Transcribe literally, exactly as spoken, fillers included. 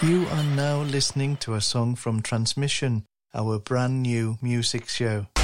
You are now listening to a song from Transmission, our brand new music show.